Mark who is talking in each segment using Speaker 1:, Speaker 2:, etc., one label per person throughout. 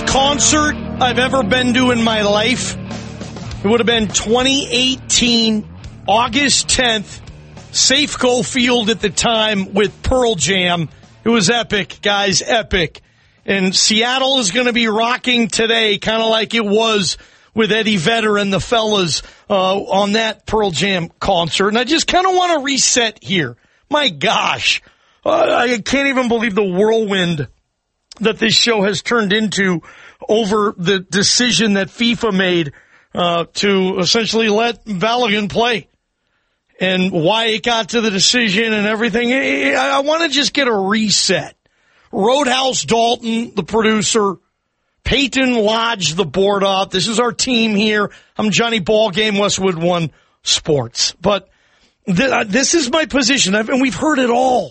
Speaker 1: concert I've ever been to in my life, it would have been 2018, August 10th, Safeco Field at the time with Pearl Jam. It was epic, guys, epic. And Seattle is going to be rocking today, kind of like it was with Eddie Vedder and the fellas on that Pearl Jam concert. And I just kind of want to reset here. My gosh, I can't even believe the whirlwind that this show has turned into over the decision that FIFA made to essentially let Balogun play and why it got to the decision and everything. I want to just get a reset. Roadhouse Dalton, the producer, Peyton Lodge, the board op. This is our team here. I'm Johnny Ballgame, Westwood One Sports. But this is my position, and we've heard it all.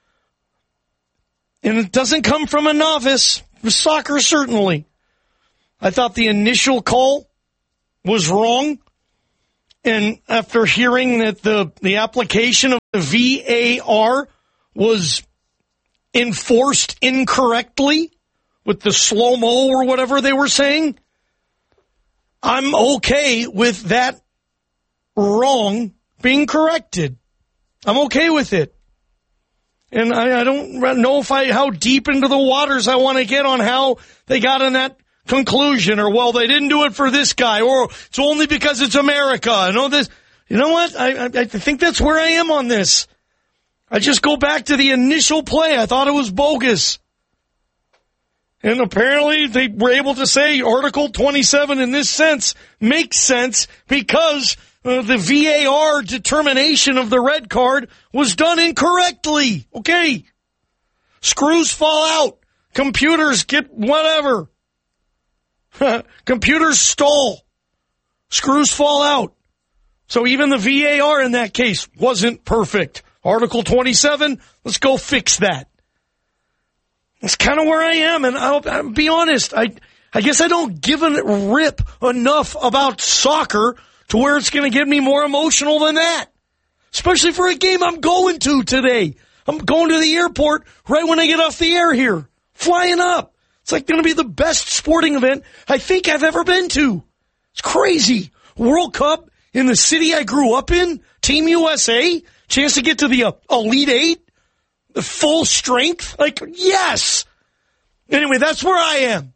Speaker 1: And it doesn't come from a novice. Soccer, certainly. I thought the initial call was wrong. And after hearing that the application of the VAR was enforced incorrectly with the slow-mo or whatever they were saying, I'm okay with that wrong being corrected. I'm okay with it. And I don't know how deep into the waters I want to get on how they got in that conclusion, or, well, they didn't do it for this guy, or it's only because it's America, and all this. You know what? I think that's where I am on this. I just go back to the initial play. I thought it was bogus. And apparently they were able to say Article 27 in this sense makes sense because the VAR determination of the red card was done incorrectly. Okay. Screws fall out. Computers get whatever. Computers stall. Screws fall out. So even the VAR in that case wasn't perfect. Article 27, let's go fix that. That's kind of where I am, and I'll be honest, I guess I don't give a rip enough about soccer to where it's going to get me more emotional than that. Especially for a game I'm going to today. I'm going to the airport right when I get off the air here. Flying up. It's like going to be the best sporting event I think I've ever been to. It's crazy. World Cup in the city I grew up in. Team USA. Chance to get to the Elite Eight. The full strength. Like, yes. Anyway, that's where I am.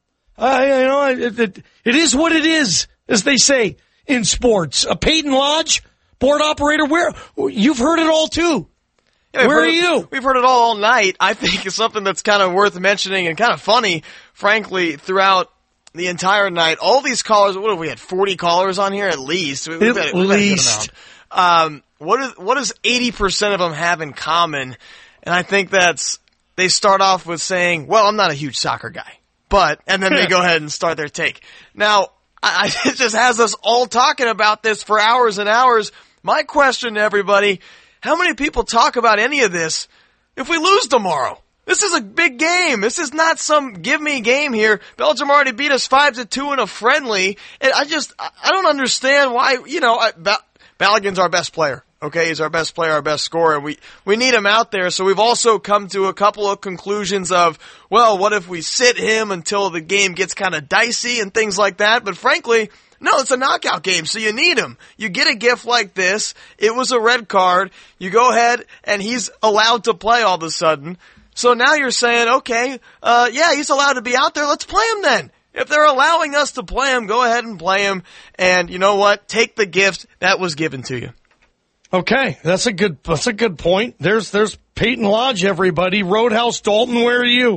Speaker 1: It is what it is, as they say in sports. Peyton Lodge, board operator, you've heard it all too.
Speaker 2: Yeah,
Speaker 1: where are you?
Speaker 2: We've heard it all night. I think it's something that's kind of worth mentioning and kind of funny, frankly, throughout the entire night. All these callers, what have we had, 40 callers on here at least? We've had a good amount. What does 80% of them have in common? And I think they start off with saying, well, I'm not a huge soccer guy. And then they go ahead and start their take. Now, it just has us all talking about this for hours and hours. My question to everybody, how many people talk about any of this if we lose tomorrow? This is a big game. This is not some give-me game here. Belgium already beat us 5-2 in a friendly. And I don't understand why, Balogun's our best player. Okay, he's our best player, our best scorer. We need him out there. So we've also come to a couple of conclusions of, well, what if we sit him until the game gets kind of dicey and things like that? But frankly, no, it's a knockout game, so you need him. You get a gift like this. It was a red card. You go ahead and he's allowed to play all of a sudden. So now you're saying, okay, he's allowed to be out there. Let's play him then. If they're allowing us to play him, go ahead and play him. And you know what? Take the gift that was given to you.
Speaker 1: Okay, that's a good point. There's Peyton Lodge, everybody. Roadhouse Dalton, where are you?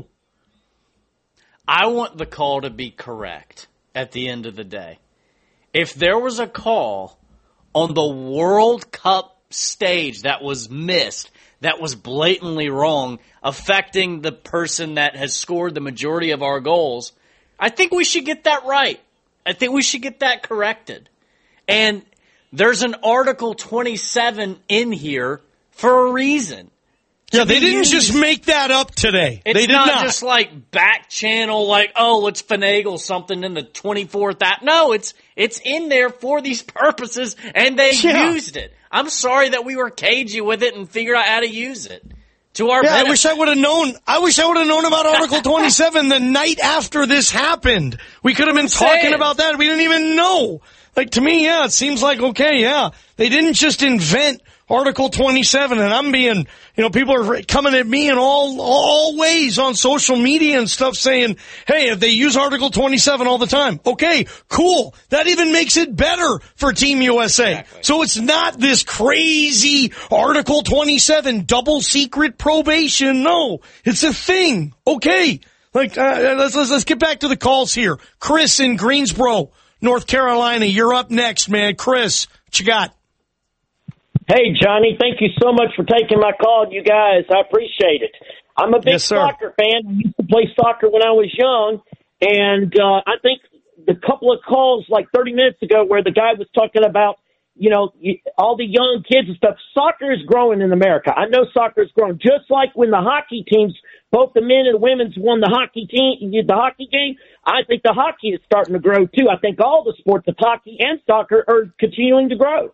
Speaker 3: I want the call to be correct at the end of the day. If there was a call on the World Cup stage that was missed, that was blatantly wrong, affecting the person that has scored the majority of our goals, I think we should get that right. I think we should get that corrected. And there's an Article 27 in here for a reason.
Speaker 1: Yeah, they didn't just make that up today.
Speaker 3: It's
Speaker 1: they did
Speaker 3: not just like back channel, like, oh, let's finagle something in the 24th act. No, it's in there for these purposes, and they used it. I'm sorry that we were cagey with it and figured out how to use it. To our
Speaker 1: benefit. I wish I would have known about Article 27 the night after this happened. We could have been talking about that. We didn't even know. Like, to me, it seems like, okay, they didn't just invent Article 27, and I'm being, people are coming at me in all ways on social media and stuff saying, hey, if they use Article 27 all the time, okay, cool. That even makes it better for Team USA. Exactly. So it's not this crazy Article 27 double secret probation. No, it's a thing. Okay. Let's get back to the calls here. Chris in Greensboro, North Carolina, you're up next, man. Chris, what you got?
Speaker 4: Hey, Johnny, thank you so much for taking my call, you guys. I appreciate it. I'm a big soccer fan. I used to play soccer when I was young, and I think the couple of calls like 30 minutes ago where the guy was talking about, all the young kids and stuff, soccer is growing in America. I know soccer is growing. Just like when the hockey teams, both the men and women's won the hockey game, I think the hockey is starting to grow too. I think all the sports of hockey and soccer are continuing to grow.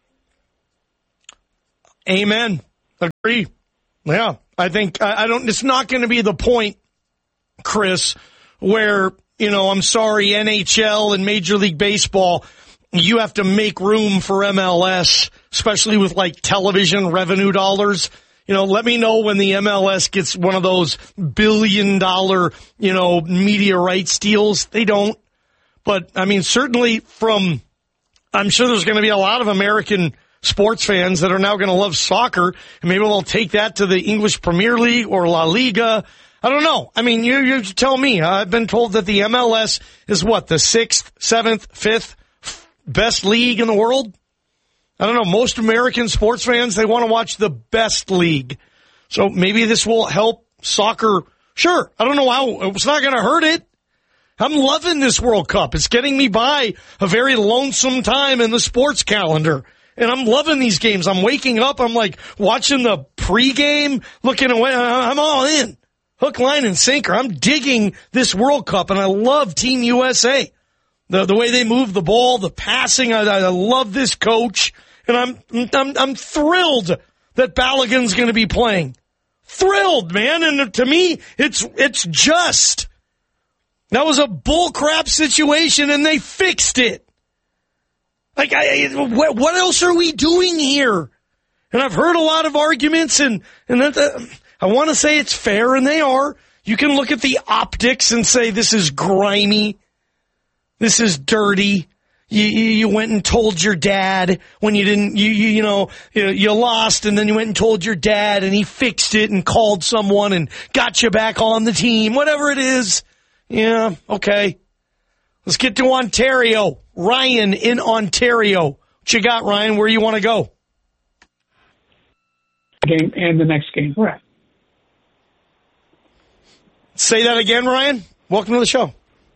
Speaker 1: Amen. Agree. Yeah. I think it's not going to be the point, Chris, where, I'm sorry, NHL and Major League Baseball, you have to make room for MLS, especially with like television revenue dollars. Let me know when the MLS gets one of those $1 billion, media rights deals. They don't. But I mean, certainly I'm sure there's going to be a lot of American sports fans that are now going to love soccer, and maybe they'll take that to the English Premier League or La Liga. I don't know. I mean, you tell me. I've been told that the MLS is what, the 6th, 7th, 5th best league in the world? I don't know. Most American sports fans, they want to watch the best league. So maybe this will help soccer. Sure. I don't know how. It's not going to hurt it. I'm loving this World Cup. It's getting me by a very lonesome time in the sports calendar. And I'm loving these games. I'm waking up. I'm like watching the pregame, looking away. I'm all in. Hook, line, and sinker. I'm digging this World Cup, and I love Team USA. The way they move the ball, the passing. I love this coach, and I'm thrilled that Balogun's going to be playing. Thrilled, man. And to me, it's just that was a bullcrap situation, and they fixed it. Like, what else are we doing here? And I've heard a lot of arguments, and I want to say it's fair, and they are. You can look at the optics and say this is grimy, this is dirty. You went and told your dad when you didn't. You lost, and then you went and told your dad, and he fixed it and called someone and got you back on the team. Whatever it is, yeah, okay. Let's get to Ontario. Ryan in Ontario. What you got, Ryan? Where you want to go?
Speaker 5: Game and the next game. Right.
Speaker 1: Say that again, Ryan. Welcome to the show.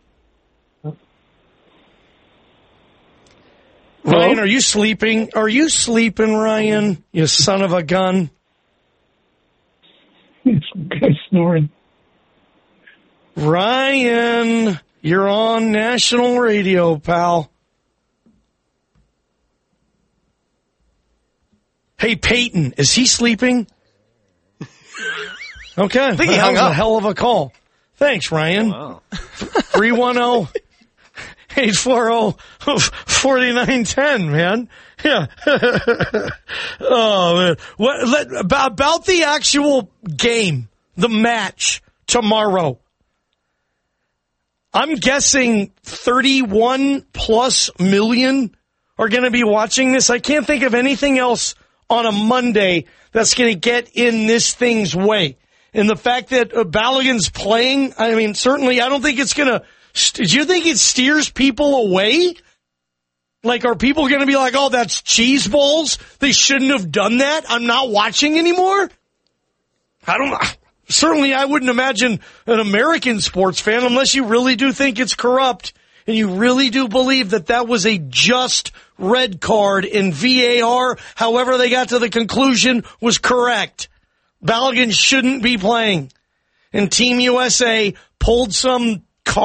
Speaker 1: Hello? Ryan, are you sleeping? Are you sleeping, Ryan? You son of a gun.
Speaker 5: Some guy snoring.
Speaker 1: Ryan, you're on national radio, pal. Hey, Peyton, is he sleeping? Okay.
Speaker 2: I think he hung
Speaker 1: up.
Speaker 2: That was
Speaker 1: a hell of a call. Thanks, Ryan.
Speaker 2: Wow.
Speaker 1: 310-840-4910, man. Yeah. Oh, man. About the actual game, the match tomorrow. I'm guessing 31 plus million are going to be watching this. I can't think of anything else on a Monday that's going to get in this thing's way. And the fact that Balogun's playing, I mean, certainly I don't think it's going to, do you think it steers people away? Like, are people going to be like, oh, that's cheese balls? They shouldn't have done that. I'm not watching anymore. I don't know. Certainly, I wouldn't imagine an American sports fan, unless you really do think it's corrupt and you really do believe that that was a just red card in VAR, however they got to the conclusion was correct. Balogun shouldn't be playing. And Team USA pulled some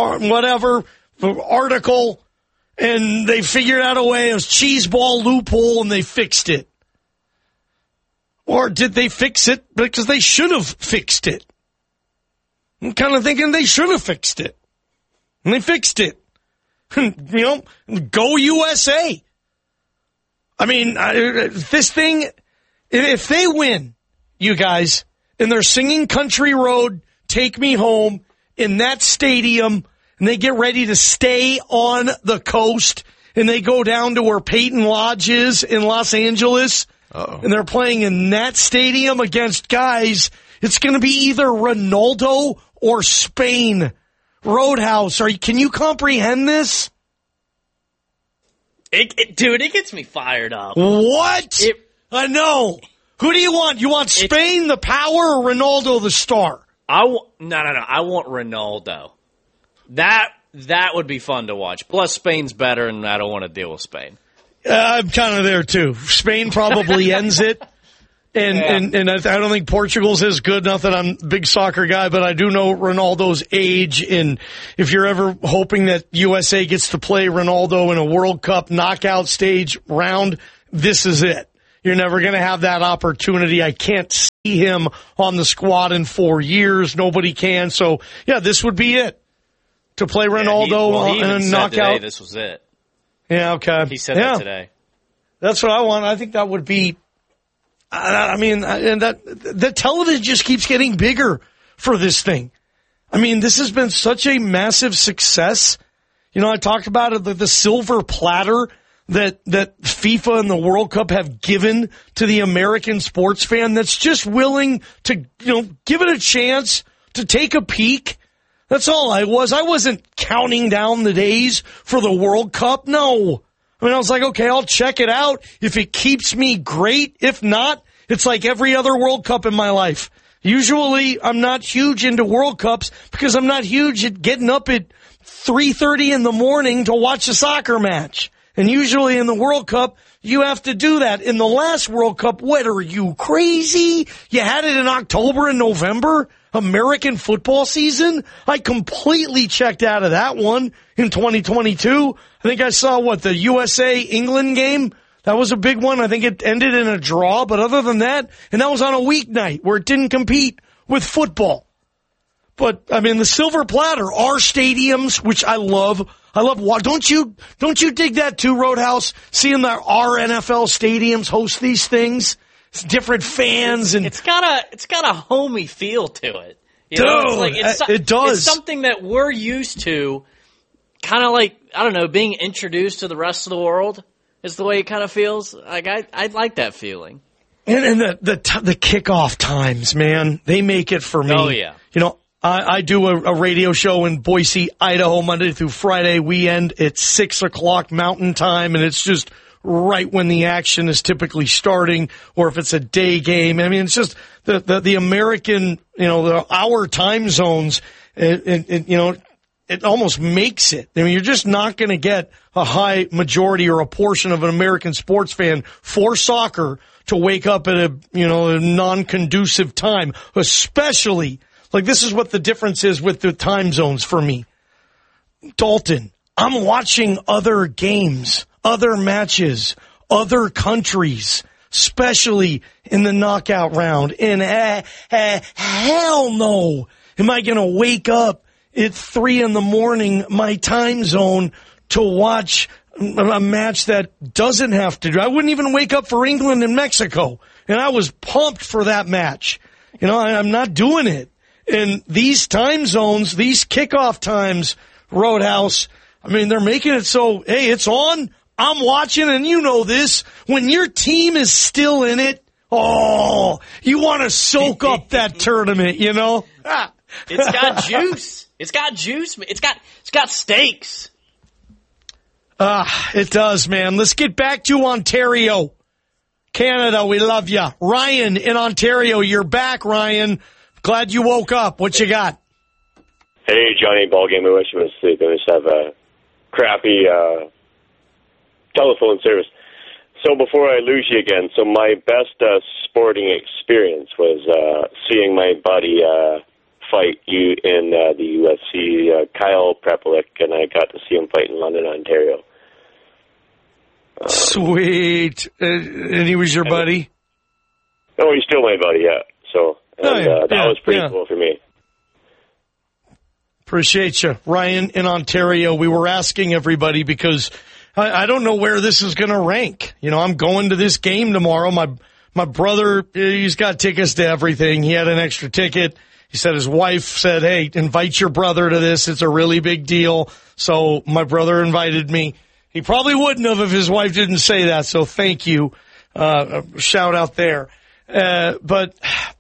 Speaker 1: article, and they figured out a way. It was cheese ball loophole, and they fixed it. Or did they fix it because they should have fixed it? I'm kind of thinking they should have fixed it. And they fixed it. Go USA. I mean, this thing, if they win, you guys, and they're singing Country Road, Take Me Home in that stadium, and they get ready to stay on the coast, and they go down to where Peyton Lodge is in Los Angeles, and they're playing in that stadium against guys, it's going to be either Ronaldo or Spain. Roadhouse, can you comprehend this?
Speaker 3: Dude, it gets me fired up.
Speaker 1: What? I know. Who do you want? You want Spain, the power, or Ronaldo, the star?
Speaker 3: No. I want Ronaldo. That would be fun to watch. Plus, Spain's better, and I don't want to deal with Spain.
Speaker 1: I'm kind of there, too. Spain probably ends it. And I don't think Portugal's as good. Not that I'm a big soccer guy, but I do know Ronaldo's age. And if you're ever hoping that USA gets to play Ronaldo in a World Cup knockout stage round, this is it. You're never going to have that opportunity. I can't see him on the squad in 4 years. Nobody can. So, yeah, this would be it. To play Ronaldo in a knockout.
Speaker 3: Today this was it.
Speaker 1: Yeah, okay.
Speaker 3: He said that today.
Speaker 1: That's what I want. I think that would be... I mean, and the television just keeps getting bigger for this thing. I mean, this has been such a massive success. I talked about it, the silver platter that FIFA and the World Cup have given to the American sports fan that's just willing to, give it a chance to take a peek. That's all I was. I wasn't counting down the days for the World Cup. No. I mean, I was like, okay, I'll check it out. If it keeps me, great. If not, it's like every other World Cup in my life. Usually, I'm not huge into World Cups because I'm not huge at getting up at 3:30 in the morning to watch a soccer match. And usually in the World Cup, you have to do that. In the last World Cup, what are you, crazy? You had it in October and November? American football season? I completely checked out of that one in 2022. I think I saw, the USA-England game? That was a big one. I think it ended in a draw, but other than that, and that was on a weeknight where it didn't compete with football. But, I mean, the silver platter, our stadiums, which I love. Don't you dig that too, Roadhouse? Seeing our NFL stadiums host these things? It's different fans and
Speaker 3: it's got a homey feel to it.
Speaker 1: It does.
Speaker 3: It's something that we're used to, kind of like, I don't know, being introduced to the rest of the world is the way it kind of feels. Like I like that feeling.
Speaker 1: And the kickoff times, man, they make it for me.
Speaker 3: Oh yeah.
Speaker 1: I do a radio show in Boise, Idaho, Monday through Friday. We end at 6:00 Mountain Time, and it's just right when the action is typically starting, or if it's a day game. I mean, it's just the American, our time zones, it almost makes it. I mean, you're just not going to get a high majority or a portion of an American sports fan for soccer to wake up at a non-conducive time, especially, this is what the difference is with the time zones for me. Dalton, I'm watching other games, other matches, other countries, especially in the knockout round. And hell no, am I going to wake up at 3 a.m, my time zone, to watch a match that doesn't have to do. I wouldn't even wake up for England and Mexico. And I was pumped for that match. I'm not doing it. And these time zones, these kickoff times, Roadhouse, I mean, they're making it so, hey, it's on, I'm watching, and you know this, when your team is still in it, you want to soak up that tournament,
Speaker 3: It's got juice. It's got juice. It's got stakes.
Speaker 1: It does, man. Let's get back to Ontario. Canada, we love you. Ryan in Ontario, you're back, Ryan. Glad you woke up. What you got?
Speaker 6: Hey, Johnny, ballgame. I wish I was asleep. I just have a crappy telephone service. So before I lose you again, so my best sporting experience was seeing my buddy fight you in the UFC, Kyle Prepelic, and I got to see him fight in London, Ontario.
Speaker 1: Sweet. And he was your buddy?
Speaker 6: No, he's still my buddy, yeah. So that was pretty cool for me.
Speaker 1: Appreciate you. Ryan in Ontario, we were asking everybody because I don't know where this is going to rank. You know, I'm going to this game tomorrow. My brother, he's got tickets to everything. He had an extra ticket. He said his wife said, hey, invite your brother to this. It's a really big deal. So my brother invited me. He probably wouldn't have if his wife didn't say that. So thank you. Shout out there. But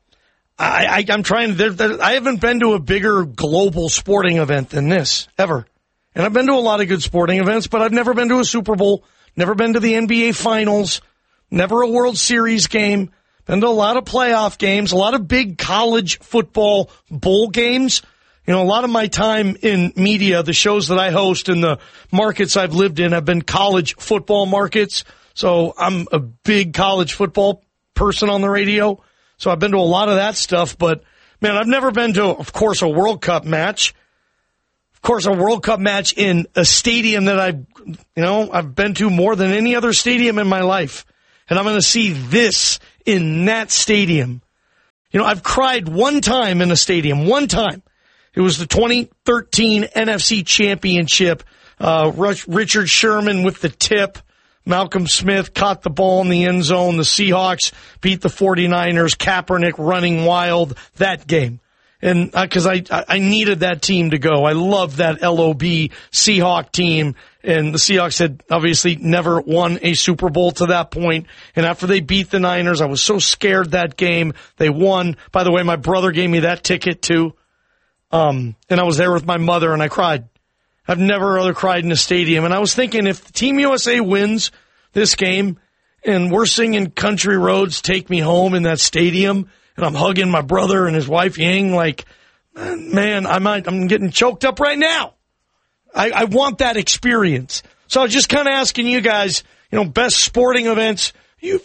Speaker 1: I'm trying I haven't been to a bigger global sporting event than this ever. And I've been to a lot of good sporting events, but I've never been to a Super Bowl, never been to the NBA Finals, never a World Series game, been to a lot of playoff games, a lot of big college football bowl games. You know, a lot of my time in media, the shows that I host and the markets I've lived in have been college football markets. So I'm a big college football person on the radio. So I've been to a lot of that stuff, but man, I've never been to, of course, a World Cup match. Of course, a World Cup match in a stadium that I've been to more than any other stadium in my life. And I'm going to see this in that stadium. You know, I've cried one time in a stadium, one time. It was the 2013 NFC Championship. Richard Sherman with the tip. Malcolm Smith caught the ball in the end zone. The Seahawks beat the 49ers. Kaepernick running wild. That game. And because I needed that team to go. I love that LOB Seahawk team. And the Seahawks had obviously never won a Super Bowl to that point. And after they beat the Niners, I was so scared that game. They won. By the way, my brother gave me that ticket too. And I was there with my mother and I cried. I've never really cried in a stadium. And I was thinking if Team USA wins this game and we're singing Country Roads, Take Me Home in that stadium, and I'm hugging my brother and his wife Ying, like, man, I'm getting choked up right now. I want that experience. So I was just kind of asking you guys, you know, best sporting events you've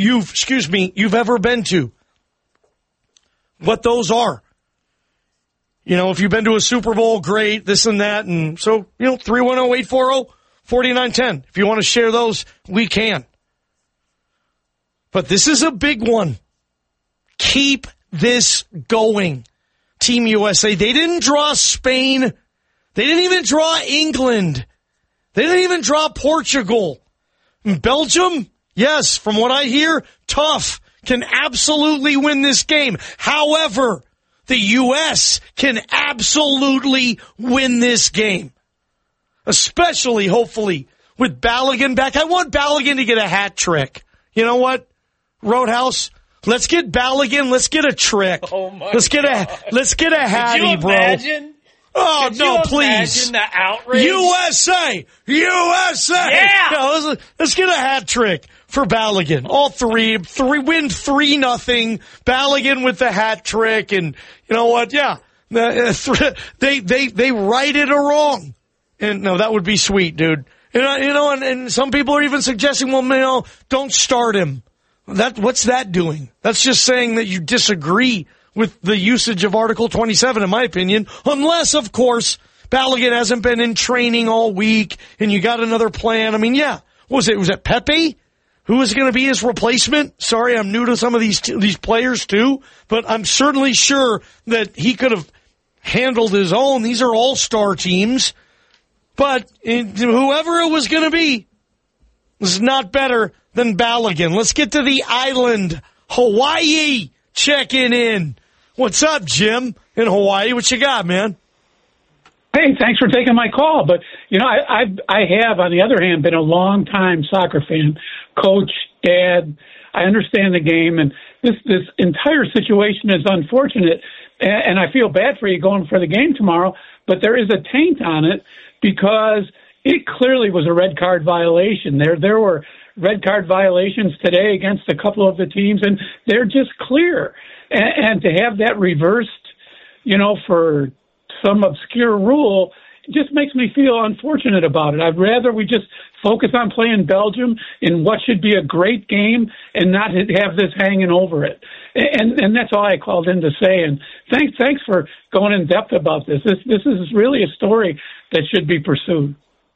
Speaker 1: ever been to. What those are. You know, if you've been to a Super Bowl, great, this and that. And so, you know, 310-840-4910. If you want to share those, we can. But this is a big one. Keep this going. Team USA. They didn't draw Spain. They didn't even draw England. They didn't even draw Portugal. Belgium, yes, from what I hear, tough. Can absolutely win this game. However, the U.S. can absolutely win this game. Especially, hopefully, with Balogun back. I want Balogun to get a hat trick. You know what, Roadhouse? Let's get Balogun. Let's get a trick.
Speaker 3: Oh my
Speaker 1: let's get
Speaker 3: God.
Speaker 1: a hattie, bro.
Speaker 3: Imagine?
Speaker 1: Oh,
Speaker 3: Could
Speaker 1: no,
Speaker 3: you
Speaker 1: please.
Speaker 3: Imagine the outrage.
Speaker 1: USA!
Speaker 3: Yeah!
Speaker 1: Let's get a hat trick for Balogun. All three win 3-0. Balogun with the hat trick, and you know what? Yeah, they righted a wrong, and no, that would be sweet, dude. And some people are even suggesting, well, you don't start him. What's that doing? That's just saying that you disagree with the usage of Article 27, in my opinion, unless, of course, Balogun hasn't been in training all week and you got another plan. I mean, yeah. Was it Pepe? Who was going to be his replacement? Sorry, I'm new to some of these players too, but I'm certainly sure that he could have handled his own. These are all-star teams. But whoever it was going to be was not better than Balogun. Let's get to the island, Hawaii, checking in. What's up, Jim, in Hawaii? What you got, man?
Speaker 5: Hey, thanks for taking my call. But, you know, I have, on the other hand, been a long-time soccer fan, coach, dad. I understand the game, and this entire situation is unfortunate, and I feel bad for you going for the game tomorrow, but there is a taint on it because it clearly was a red card violation. There were red card violations today against a couple of the teams, and they're just clear. And to have that reversed, you know, for some obscure rule, it just makes me feel unfortunate about it. I'd rather we just focus on playing Belgium in what should be a great game and not have this hanging over it. And that's all I called in to say. And thanks for going in depth about this. This is really a story that should be pursued.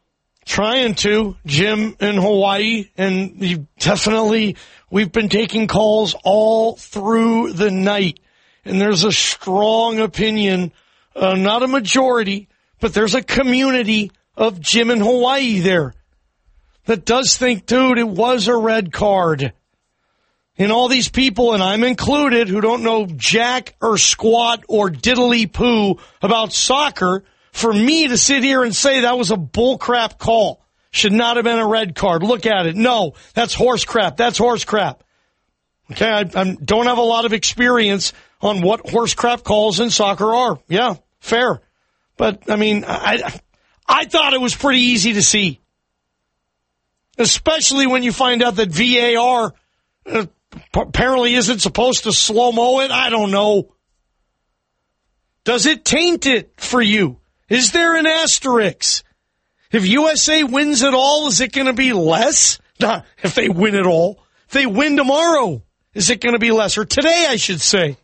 Speaker 1: Trying to, Jim in Hawaii, and we've been taking calls all through the night. And there's a strong opinion, not a majority, but there's a community of Jim in Hawaii there that does think, dude, it was a red card. And all these people, and I'm included, who don't know jack or squat or diddly poo about soccer, for me to sit here and say that was a bullcrap call, should not have been a red card. Look at it. No, that's horse crap. That's horse crap. Okay, I don't have a lot of experience on what horse crap calls in soccer are. Yeah, fair. But, I mean, I thought it was pretty easy to see. Especially when you find out that VAR apparently isn't supposed to slow-mo it. I don't know. Does it taint it for you? Is there an asterisk? If USA wins it all, is it going to be less? Nah, if they win it all. If they win tomorrow, is it going to be less? Or today, I should say.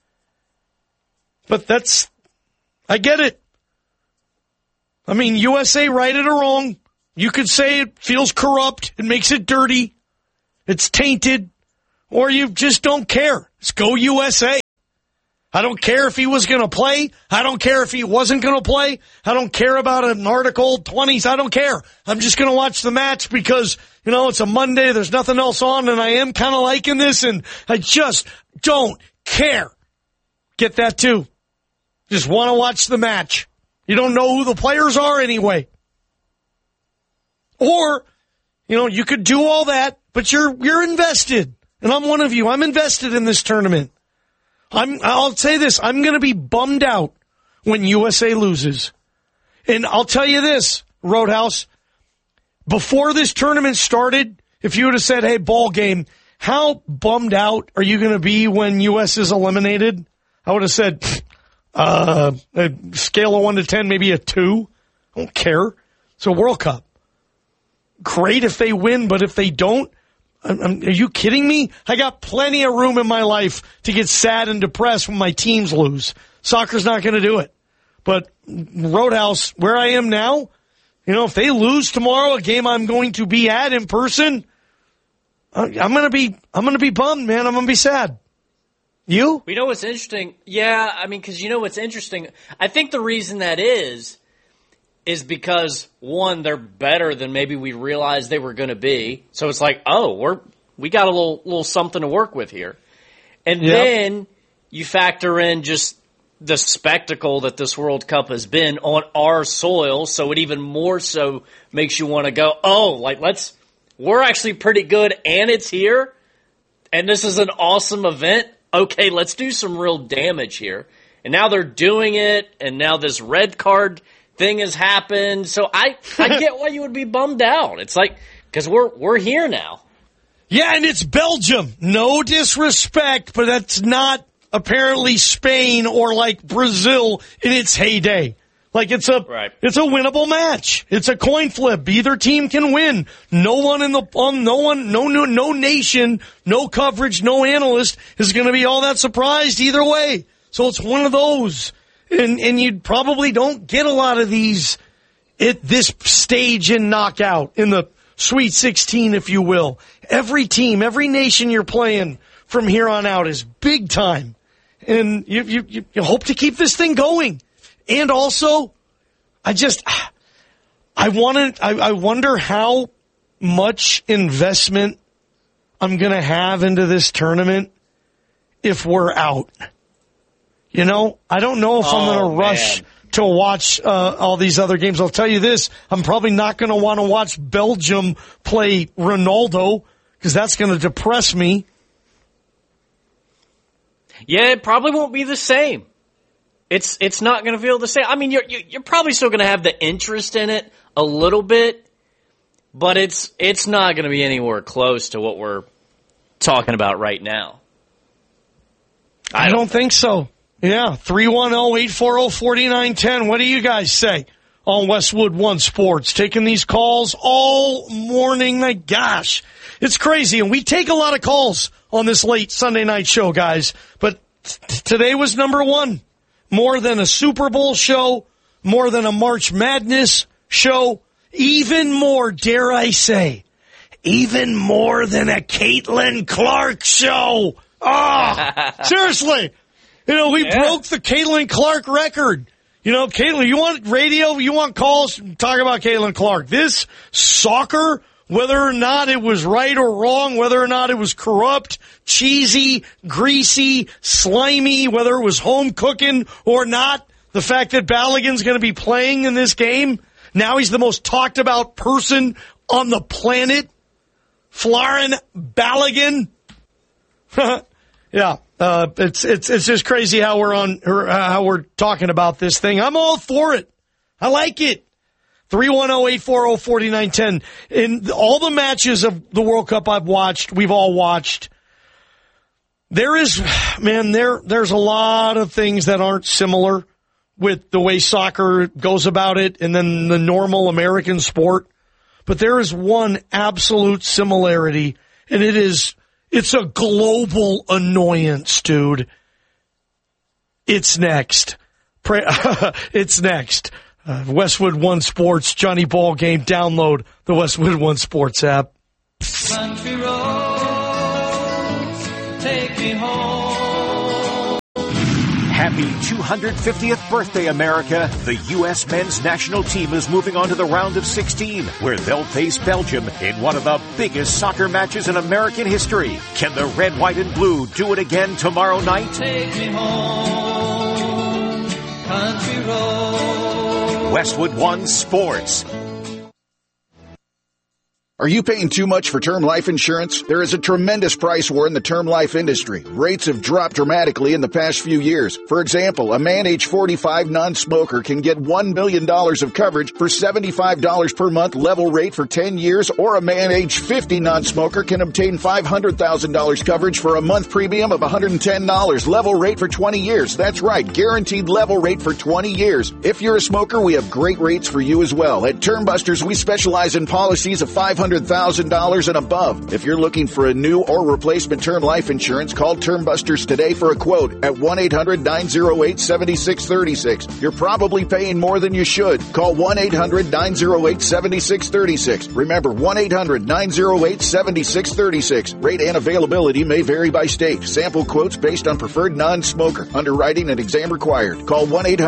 Speaker 1: But I get it. I mean, USA, right it or wrong. You could say it feels corrupt. It makes it dirty. It's tainted. Or you just don't care. Let's go USA. I don't care if he was going to play. I don't care if he wasn't going to play. I don't care about an Article 20s. I don't care. I'm just going to watch the match because, it's a Monday. There's nothing else on, and I am kind of liking this, and I just don't care. Get that, too. Just want to watch the match. You don't know who the players are anyway. Or, you could do all that, but you're invested. And I'm one of you. I'm invested in this tournament. I'll say this. I'm going to be bummed out when USA loses. And I'll tell you this, Roadhouse. Before this tournament started, if you would have said, hey, ball game, how bummed out are you going to be when US is eliminated? I would have said, a scale of 1 to 10, maybe a 2. I don't care. It's a World Cup. Great if they win, but if they don't, are you kidding me? I got plenty of room in my life to get sad and depressed when my teams lose. Soccer's not going to do it. But Roadhouse, where I am now, if they lose tomorrow, a game I'm going to be at in person, I'm going to be bummed, man. I'm going to be sad. You?
Speaker 3: You know what's interesting? Yeah, because what's interesting? I think the reason that is because, one, they're better than maybe we realized they were going to be. So it's like, we got a little something to work with here. And then you factor in just the spectacle that this World Cup has been on our soil, so it even more so makes you want to go, we're actually pretty good and it's here, and this is an awesome event. Okay, let's do some real damage here. And now they're doing it, and now this red card thing has happened, so I get why you would be bummed out. It's like, because we're here now.
Speaker 1: Yeah, and it's Belgium. No disrespect, but that's not apparently Spain or like Brazil in its heyday. Like it's a winnable match. It's a coin flip. Either team can win. No nation, no coverage, no analyst is going to be all that surprised either way. So it's one of those. And you probably don't get a lot of these at this stage in knockout, in the Sweet 16, if you will. Every team, every nation you're playing from here on out is big time. And you hope to keep this thing going. And also, I wonder how much investment I'm going to have into this tournament if we're out. I don't know if I'm going to rush to watch all these other games. I'll tell you this, I'm probably not going to want to watch Belgium play Ronaldo because that's going to depress me.
Speaker 3: Yeah, it probably won't be the same. It's not going to feel the same. You're probably still going to have the interest in it a little bit, but it's not going to be anywhere close to what we're talking about right now.
Speaker 1: I don't think so. Yeah, 310-840-4910. What do you guys say on Westwood One Sports? Taking these calls all morning. My gosh, it's crazy. And we take a lot of calls on this late Sunday night show, guys. But today was number one. More than a Super Bowl show, more than a March Madness show. even more, dare I say, even more than a Caitlin Clark show. Seriously. We broke the Caitlin Clark record. Caitlin, you want radio, you want calls, talk about Caitlin Clark. This soccer, whether or not it was right or wrong, whether or not it was corrupt, cheesy, greasy, slimy, whether it was home cooking or not, the fact that Balogun's going to be playing in this game, now he's the most talked about person on the planet. Folarin Balogun. Yeah. It's just crazy how we're talking about this thing. I'm all for it. I like it. 310-840-4910. In all the matches of the World Cup we've all watched, there's a lot of things that aren't similar with the way soccer goes about it and then the normal American sport. But there is one absolute similarity, and it's a global annoyance, dude. It's next. It's next. Westwood One Sports, Johnny Ball Game. Download the Westwood One Sports app.
Speaker 7: Country roads, take me home.
Speaker 8: Happy 250th birthday, America. The U.S. men's national team is moving on to the round of 16, where they'll face Belgium in one of the biggest soccer matches in American history. Can the red, white, and blue do it again tomorrow night?
Speaker 7: Take me home, country road.
Speaker 8: Westwood One Sports.
Speaker 9: Are you paying too much for term life insurance? There is a tremendous price war in the term life industry. Rates have dropped dramatically in the past few years. For example, a man age 45 non-smoker can get $1 million of coverage for $75 per month level rate for 10 years, or a man age 50 non-smoker can obtain $500,000 coverage for a month premium of $110 level rate for 20 years. That's right, guaranteed level rate for 20 years. If you're a smoker, we have great rates for you as well. At Term Busters, we specialize in policies of $500,000 and above. If you're looking for a new or replacement term life insurance, call Term Busters today for a quote at 1-800-908-7636. You're probably paying more than you should. Call 1-800-908-7636. Remember, 1-800-908-7636. Rate and availability may vary by state. Sample quotes based on preferred non-smoker. Underwriting and exam required. Call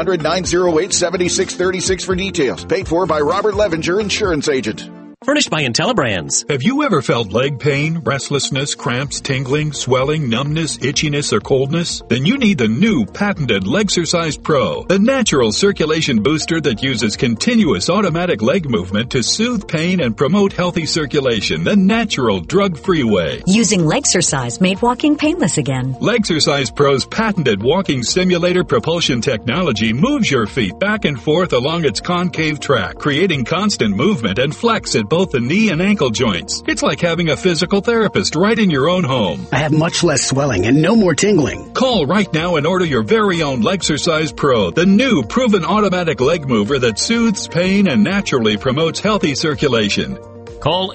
Speaker 9: 1-800-908-7636 for details. Paid for by Robert Levenger, Insurance Agent.
Speaker 10: Furnished by IntelliBrands.
Speaker 11: Have you ever felt leg pain, restlessness, cramps, tingling, swelling, numbness, itchiness, or coldness? Then you need the new patented Legsercise Pro, the natural circulation booster that uses continuous automatic leg movement to soothe pain and promote healthy circulation the natural, drug-free way.
Speaker 12: Using Legsercise made walking painless again.
Speaker 11: Legsercise Pro's patented walking simulator propulsion technology moves your feet back and forth along its concave track, creating constant movement and flex at both the knee and ankle joints. It's like having a physical therapist right in your own home.
Speaker 10: I have much less swelling and no more tingling.
Speaker 11: Call right now and order your very own Legsercise Pro, the new proven automatic leg mover that soothes pain and naturally promotes healthy circulation.
Speaker 13: Call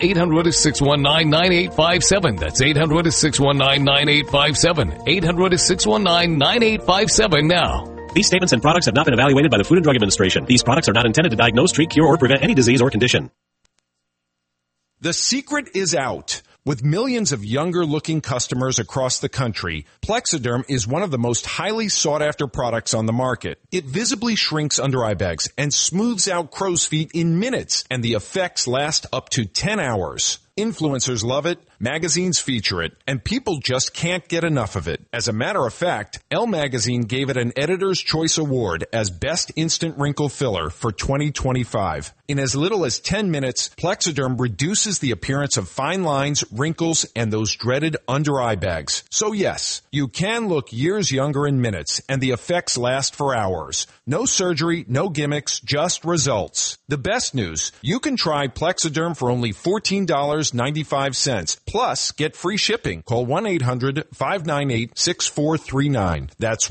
Speaker 13: 800-619-9857. That's 800-619-9857. 800-619-9857 now.
Speaker 10: These statements and products have not been evaluated by the Food and Drug Administration. These products are not intended to diagnose, treat, cure, or prevent any disease or condition.
Speaker 14: The secret is out. With millions of younger-looking customers across the country, Plexiderm is one of the most highly sought-after products on the market. It visibly shrinks under-eye bags and smooths out crow's feet in minutes, and the effects last up to 10 hours. Influencers love it, magazines feature it, and people just can't get enough of it. As a matter of fact, Elle Magazine gave it an Editor's Choice Award as Best Instant Wrinkle Filler for 2025. In as little as 10 minutes, Plexiderm reduces the appearance of fine lines, wrinkles, and those dreaded under-eye bags. So yes, you can look years younger in minutes, and the effects last for hours. No surgery, no gimmicks, just results. The best news, you can try Plexiderm for only $14.95. Plus, get free shipping. Call 1-800-598-6439. That's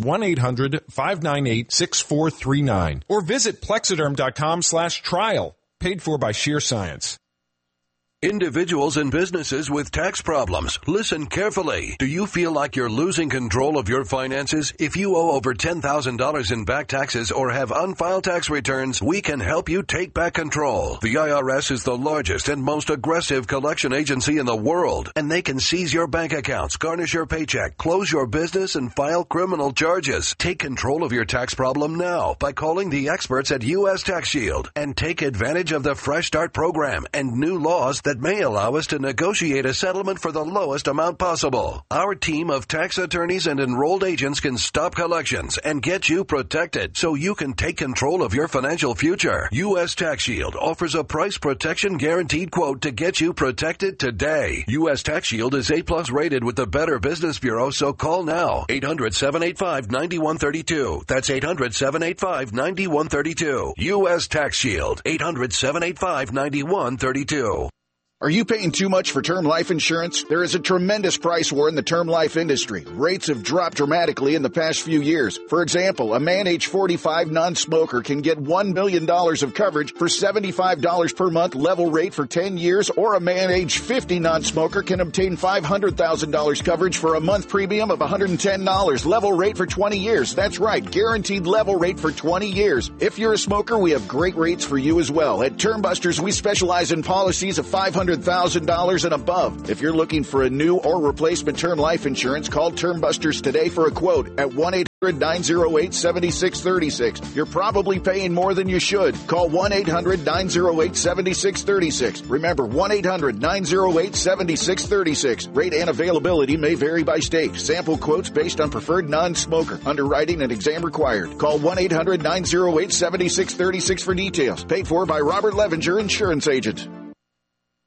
Speaker 14: 1-800-598-6439. Or visit Plexiderm.com/trial. Paid for by Sheer Science.
Speaker 13: Individuals and businesses with tax problems, listen carefully. Do you feel like you're losing control of your finances? If you owe over $10,000 in back taxes or have unfiled tax returns, we can help you take back control. The IRS is the largest and most aggressive collection agency in the world, and they can seize your bank accounts, garnish your paycheck, close your business, and file criminal charges. Take control of your tax problem now by calling the experts at U.S. Tax Shield and take advantage of the Fresh Start program and new laws that may allow us to negotiate a settlement for the lowest amount possible. Our team of tax attorneys and enrolled agents can stop collections and get you protected so you can take control of your financial future. U.S. Tax Shield offers a price protection guaranteed quote to get you protected today. U.S. Tax Shield is A+ rated with the Better Business Bureau, so call now. 800-785-9132. That's 800-785-9132. U.S. Tax Shield. 800-785-9132.
Speaker 9: Are you paying too much for term life insurance? There is a tremendous price war in the term life industry. Rates have dropped dramatically in the past few years. For example, a man age 45 non-smoker can get $1 million of coverage for $75 per month level rate for 10 years, or a man age 50 non-smoker can obtain $500,000 coverage for a month premium of $110 level rate for 20 years. That's right, guaranteed level rate for 20 years. If you're a smoker, we have great rates for you as well. At Term Busters, we specialize in policies of $500,000 and above. If you're looking for a new or replacement term life insurance, call Term Busters today for a quote at 1-800-908-7636. You're probably paying more than you should. Call 1-800-908-7636. Remember, 1-800-908-7636. Rate and availability may vary by state. Sample quotes based on preferred non-smoker. Underwriting and exam required. Call 1-800-908-7636 for details. Paid for by Robert Levinger, Insurance Agent.